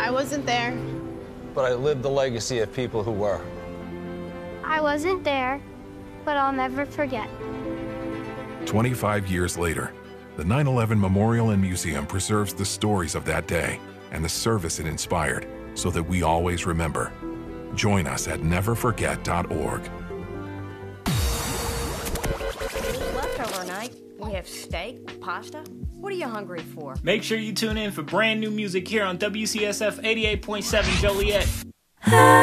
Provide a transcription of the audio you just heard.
I wasn't there. But I lived the legacy of people who were. I wasn't there, but I'll never forget. 25 years later, the 9/11 Memorial and Museum preserves the stories of that day and the service it inspired so that we always remember. Join us at neverforget.org. Left overnight. We have steak, pasta. What are you hungry for? Make sure you tune in for brand new music here on WCSF 88.7 Joliet.